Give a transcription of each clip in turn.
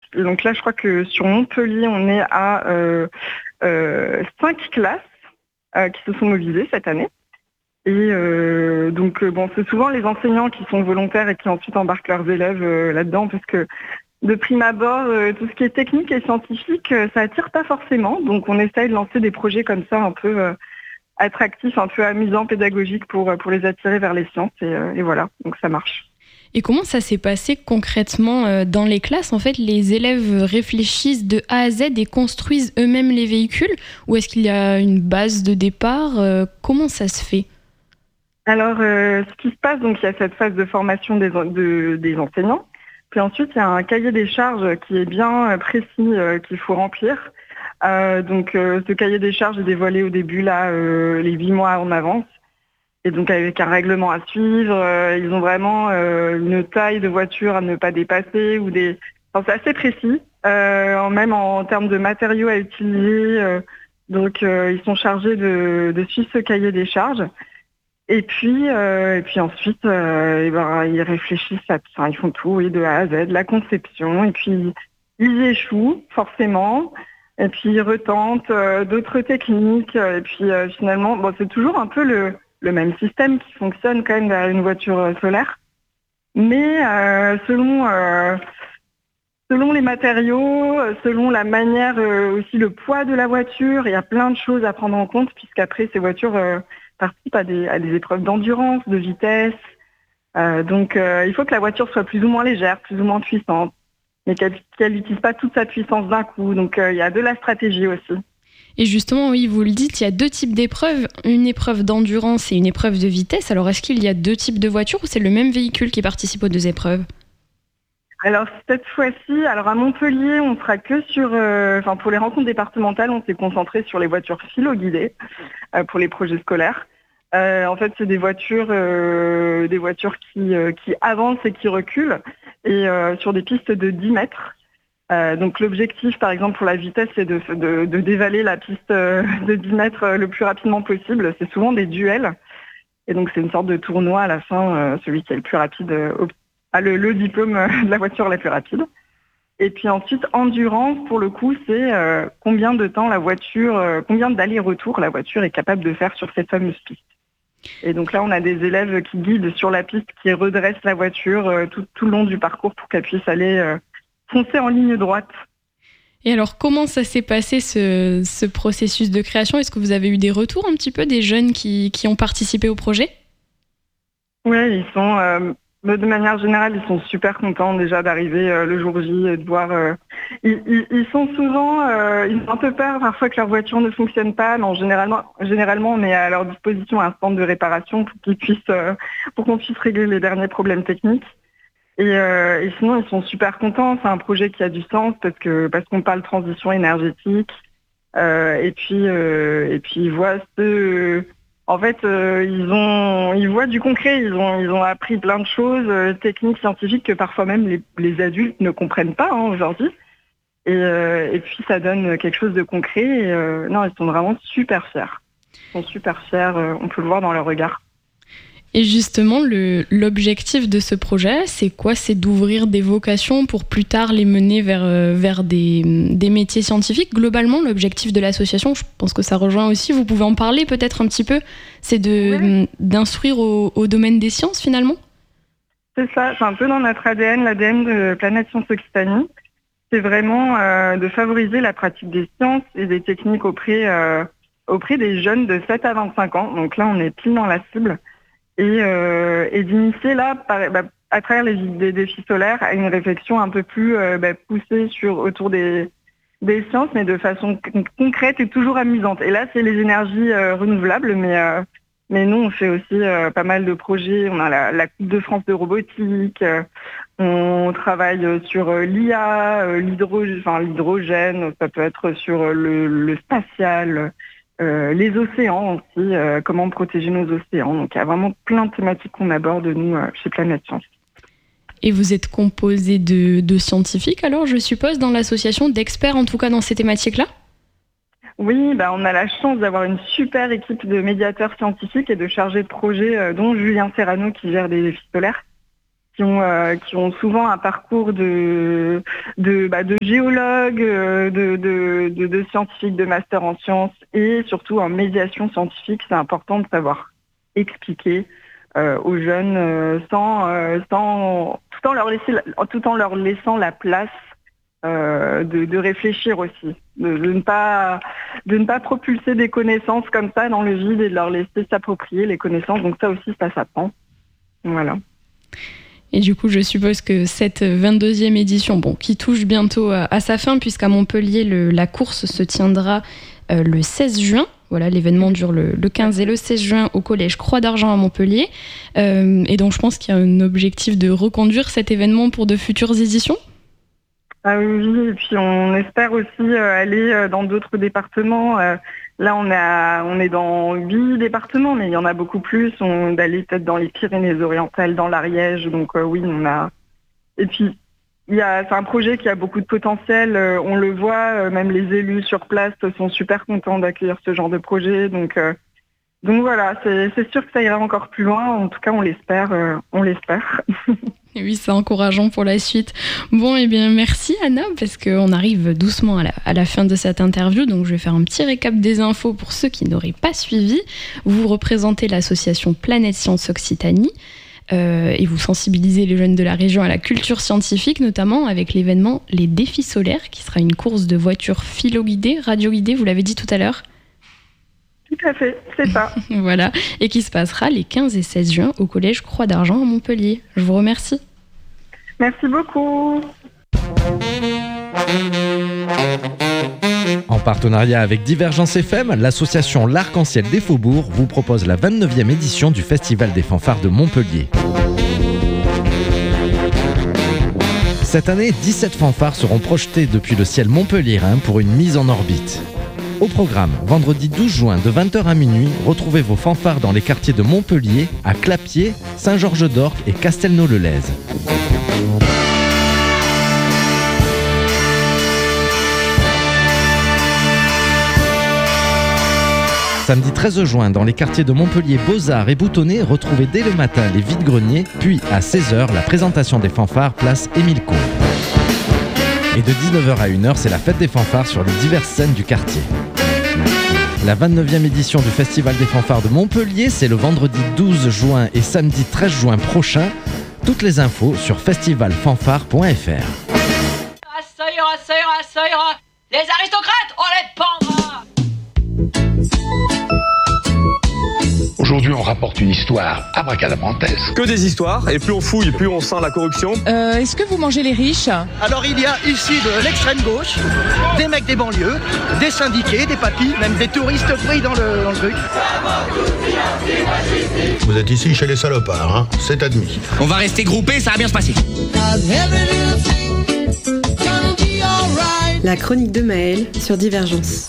Et donc là, je crois que sur Montpellier, on est à 5 classes qui se sont mobilisées cette année. Et c'est souvent les enseignants qui sont volontaires et qui ensuite embarquent leurs élèves là-dedans, parce que de prime abord, tout ce qui est technique et scientifique, ça attire pas forcément. Donc on essaye de lancer des projets comme ça, un peu attractifs, un peu amusants, pédagogiques pour les attirer vers les sciences. Et voilà, donc ça marche. Et comment ça s'est passé concrètement dans les classes ? En fait, les élèves réfléchissent de A à Z et construisent eux-mêmes les véhicules ? Ou est-ce qu'il y a une base de départ ? Comment ça se fait ? Alors, ce qui se passe, donc il y a cette phase de formation des enseignants. Puis ensuite, il y a un cahier des charges qui est bien précis, qu'il faut remplir. Ce cahier des charges est dévoilé au début, là, les 8 mois en avance. Et donc avec un règlement à suivre, ils ont vraiment une taille de voiture à ne pas dépasser c'est assez précis, même en termes de matériaux à utiliser. Ils sont chargés de suivre ce cahier des charges. Et puis ensuite, ils réfléchissent ils font tout, oui, de A à Z, la conception. Et puis ils échouent forcément. Et puis ils retentent d'autres techniques. Et puis finalement, c'est toujours un peu le même système qui fonctionne quand même derrière une voiture solaire. Mais selon les matériaux, selon la manière, aussi le poids de la voiture, il y a plein de choses à prendre en compte, puisqu'après ces voitures participent à des épreuves d'endurance, de vitesse. Il faut que la voiture soit plus ou moins légère, plus ou moins puissante, mais qu'elle n'utilise pas toute sa puissance d'un coup. Donc il y a de la stratégie aussi. Et justement, oui, vous le dites, il y a 2 types d'épreuves, une épreuve d'endurance et une épreuve de vitesse. Alors, est-ce qu'il y a 2 types de voitures ou c'est le même véhicule qui participe aux 2 épreuves ? Alors, cette fois-ci, à Montpellier, on sera que sur... pour les rencontres départementales, on s'est concentré sur les voitures philo-guidées pour les projets scolaires. En fait, c'est des voitures qui avancent et qui reculent, et sur des pistes de 10 mètres. Donc l'objectif, par exemple, pour la vitesse, c'est de dévaler la piste de 10 mètres le plus rapidement possible. C'est souvent des duels. Et donc c'est une sorte de tournoi à la fin. Celui qui est le plus rapide a le diplôme de la voiture la plus rapide. Et puis ensuite, endurance, pour le coup, c'est combien de temps combien d'allers-retours la voiture est capable de faire sur cette fameuse piste. Et donc là, on a des élèves qui guident sur la piste, qui redressent la voiture tout le long du parcours pour qu'elle puisse aller... foncer en ligne droite. Et alors, comment ça s'est passé ce processus de création ? Est-ce que vous avez eu des retours un petit peu des jeunes qui ont participé au projet ? Oui, ils sont, de manière générale, ils sont super contents déjà d'arriver le jour J et de voir. Ils sont souvent, ils ont un peu peur parfois que leur voiture ne fonctionne pas. Non, généralement, on met à leur disposition un stand de réparation pour qu'on puisse régler les derniers problèmes techniques. Et sinon, ils sont super contents. C'est un projet qui a du sens parce qu'on parle transition énergétique. Et puis ils voient ils voient du concret. Ils ont appris plein de choses techniques, scientifiques que parfois même les adultes ne comprennent pas aujourd'hui. Et puis ça donne quelque chose de concret. Ils sont vraiment super fiers. Ils sont super fiers. On peut le voir dans leur regard. Et justement, l'objectif de ce projet, c'est quoi ? C'est d'ouvrir des vocations pour plus tard les mener vers des métiers scientifiques. Globalement, l'objectif de l'association, je pense que ça rejoint aussi, vous pouvez en parler peut-être un petit peu, c'est d'instruire au domaine des sciences finalement ? C'est ça, c'est un peu dans notre ADN, l'ADN de Planète Sciences Occitanie. C'est vraiment de favoriser la pratique des sciences et des techniques auprès des jeunes de 7 à 25 ans. Donc là, on est pile dans la cible. Et d'initier là, à travers des défis solaires, à une réflexion un peu plus poussée autour des sciences, mais de façon concrète et toujours amusante. Et là, c'est les énergies renouvelables, mais nous, on fait aussi pas mal de projets. On a la Coupe de France de robotique, on travaille sur l'IA, l'hydrogène, ça peut être sur le spatial, les océans aussi, comment protéger nos océans. Donc il y a vraiment plein de thématiques qu'on aborde, nous, chez Planète Science. Et vous êtes composé de scientifiques, alors, je suppose, dans l'association, d'experts, en tout cas, dans ces thématiques-là ? Oui, on a la chance d'avoir une super équipe de médiateurs scientifiques et de chargés de projet, dont Julien Serrano, qui gère des défis solaires, qui ont souvent un parcours de géologues, de scientifiques, de master en sciences et surtout en médiation scientifique. C'est important de savoir expliquer aux jeunes tout en leur laissant la place de réfléchir aussi, de ne pas propulser des connaissances comme ça dans le vide et de leur laisser s'approprier les connaissances. Donc ça aussi, ça s'apprend. Voilà. Et du coup, je suppose que cette 22e édition, qui touche bientôt à sa fin, puisqu'à Montpellier, la course se tiendra le 16 juin. Voilà, l'événement dure le 15 et le 16 juin au collège Croix d'Argent à Montpellier. Et donc, je pense qu'il y a un objectif de reconduire cet événement pour de futures éditions. Ah oui, et puis on espère aussi aller dans d'autres départements. Là, on est dans 8 départements, mais il y en a beaucoup plus. D'aller peut-être dans les Pyrénées-Orientales, dans l'Ariège. Donc oui, on a. Et puis c'est un projet qui a beaucoup de potentiel. On le voit, même les élus sur place sont super contents d'accueillir ce genre de projet. Donc voilà, c'est sûr que ça ira encore plus loin. En tout cas, on l'espère. Et oui, c'est encourageant pour la suite. Bon, eh bien, merci Anna, parce qu'on arrive doucement à la fin de cette interview. Donc, je vais faire un petit récap des infos pour ceux qui n'auraient pas suivi. Vous représentez l'association Planète Science Occitanie et vous sensibilisez les jeunes de la région à la culture scientifique, notamment avec l'événement Les Défis Solaires, qui sera une course de voitures philo-guidées, radio-guidées, vous l'avez dit tout à l'heure. Tout à fait, c'est ça. Voilà, et qui se passera les 15 et 16 juin au collège Croix d'Argent à Montpellier. Je vous remercie. Merci beaucoup. En partenariat avec Divergence FM, l'association L'Arc-en-Ciel des Faubourgs vous propose la 29e édition du Festival des fanfares de Montpellier. Cette année, 17 fanfares seront projetées depuis le ciel montpelliérain pour une mise en orbite. Au programme, vendredi 12 juin de 20h à minuit, retrouvez vos fanfares dans les quartiers de Montpellier, à Clapier, Saint-Georges-d'Orc et Castelnau-le-Lez. Samedi 13 juin, dans les quartiers de Montpellier, Beaux-Arts et Boutonnet, retrouvez dès le matin les vides-greniers, puis à 16h, la présentation des fanfares, place Émile Combes. Et de 19h à 1h, c'est la fête des fanfares sur les diverses scènes du quartier. La 29e édition du Festival des fanfares de Montpellier, c'est le vendredi 12 juin et samedi 13 juin prochain. Toutes les infos sur festivalfanfare.fr. Ça ira. Les aristocrates, on les pendra. Aujourd'hui, on rapporte une histoire abracadabrantesque. Que des histoires, et plus on fouille, plus on sent la corruption. Est-ce que vous mangez les riches ? Alors il y a ici de l'extrême gauche, des mecs des banlieues, des syndiqués, des papis, même des touristes pris dans le truc. Vous êtes ici chez les salopards, hein ? C'est admis. On va rester groupés, ça va bien se passer. La chronique de Maëlle sur Divergence.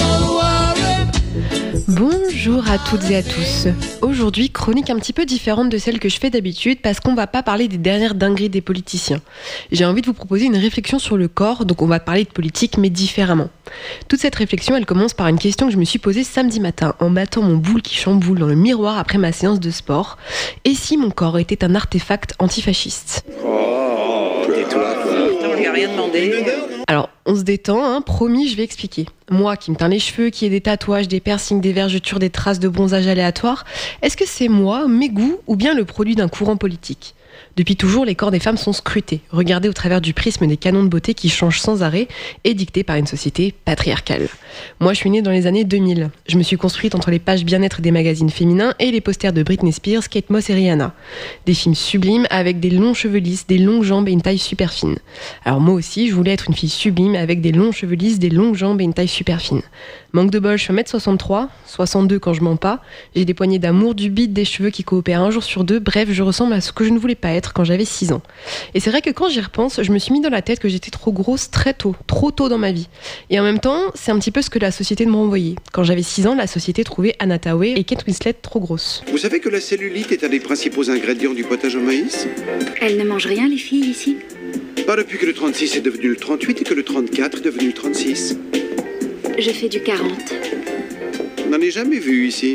Bonjour à toutes et à tous. Aujourd'hui, chronique un petit peu différente de celle que je fais d'habitude parce qu'on va pas parler des dernières dingueries des politiciens. J'ai envie de vous proposer une réflexion sur le corps, donc on va parler de politique mais différemment. Toute cette réflexion, elle commence par une question que je me suis posée samedi matin en battant mon boule qui chamboule dans le miroir après ma séance de sport. Et si mon corps était un artefact antifasciste ? Tais-toi, on lui a rien demandé. Alors, on se détend, promis, je vais expliquer. Moi qui me teins les cheveux, qui ai des tatouages, des piercings, des vergetures, des traces de bronzage aléatoires, est-ce que c'est moi, mes goûts, ou bien le produit d'un courant politique ? Depuis toujours, les corps des femmes sont scrutés, regardés au travers du prisme des canons de beauté qui changent sans arrêt et dictés par une société patriarcale. Moi, je suis née dans les années 2000. Je me suis construite entre les pages bien-être des magazines féminins et les posters de Britney Spears, Kate Moss et Rihanna. Des films sublimes avec des longs cheveux lisses, des longues jambes et une taille super fine. Alors moi aussi, je voulais être une fille sublime avec des longs cheveux lisses, des longues jambes et une taille super fine. Manque de bol, je fais 1m63, 62 quand je mens pas, j'ai des poignées d'amour, du bide, des cheveux qui coopèrent un jour sur deux, bref, je ressemble à ce que je ne voulais pas être quand j'avais 6 ans. Et c'est vrai que quand j'y repense, je me suis mis dans la tête que j'étais trop grosse très tôt, trop tôt dans ma vie. Et en même temps, c'est un petit peu ce que la société me renvoyait. Quand j'avais 6 ans, la société trouvait Anna Thaoué et Kate Winslet trop grosses. Vous savez que la cellulite est un des principaux ingrédients du potage au maïs ? Elles ne mangent rien, les filles, ici ? Pas depuis que le 36 est devenu le 38 et que le 34 est devenu le 36. Je fais du 40. On n'en est jamais vu ici.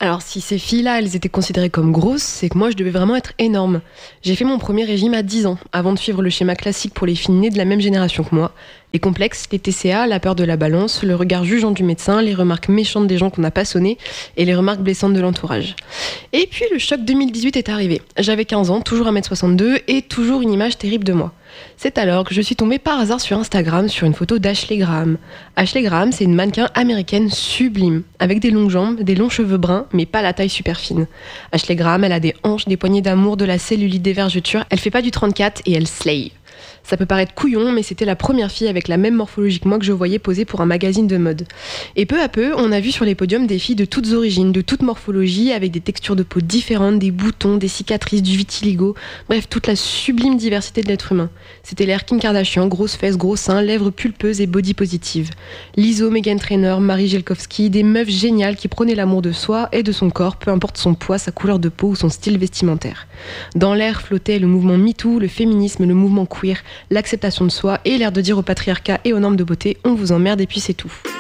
Alors si ces filles-là, elles étaient considérées comme grosses, c'est que moi je devais vraiment être énorme. J'ai fait mon premier régime à 10 ans, avant de suivre le schéma classique pour les filles nées de la même génération que moi. Les complexes, les TCA, la peur de la balance, le regard jugeant du médecin, les remarques méchantes des gens qu'on n'a pas sonnés et les remarques blessantes de l'entourage. Et puis le choc 2018 est arrivé. J'avais 15 ans, toujours 1m62 et toujours une image terrible de moi. C'est alors que je suis tombée par hasard sur Instagram sur une photo d'Ashley Graham. Ashley Graham, c'est une mannequin américaine sublime, avec des longues jambes, des longs cheveux bruns, mais pas la taille super fine. Ashley Graham, elle a des hanches, des poignées d'amour, de la cellulite, des vergetures, elle fait pas du 34 et elle slay. Ça peut paraître couillon, mais c'était la première fille avec la même morphologie que moi que je voyais poser pour un magazine de mode. Et peu à peu, on a vu sur les podiums des filles de toutes origines, de toutes morphologies, avec des textures de peau différentes, des boutons, des cicatrices, du vitiligo, bref, toute la sublime diversité de l'être humain. C'était l'ère Kim Kardashian, grosses fesses, gros seins, lèvres pulpeuses et body positive. Lizzo, Meghan Trainor, Marie Jelkovski, des meufs géniales qui prônaient l'amour de soi et de son corps, peu importe son poids, sa couleur de peau ou son style vestimentaire. Dans l'air flottait le mouvement MeToo, le féminisme, le mouvement queer, l'acceptation de soi et l'air de dire au patriarcat et aux normes de beauté, on vous emmerde et puis c'est tout.